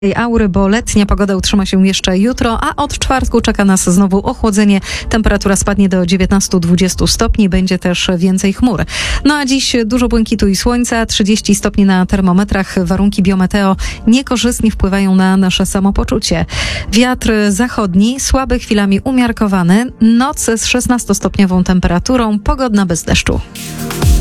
Aury, bo letnia pogoda utrzyma się jeszcze jutro, a od czwartku czeka nas znowu ochłodzenie. Temperatura spadnie do 19-20 stopni, będzie też więcej chmur. No a dziś dużo błękitu i słońca, 30 stopni na termometrach. Warunki biometeo niekorzystnie wpływają na nasze samopoczucie. Wiatr zachodni, słaby, chwilami umiarkowany. Noc z 16-stopniową temperaturą, pogodna bez deszczu.